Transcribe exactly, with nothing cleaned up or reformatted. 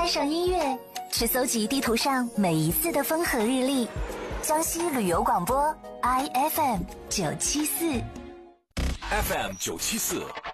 带上音乐，去搜集地图上每一次的风和日丽。江西旅游广播 I F M 九七四 ，F M 九七四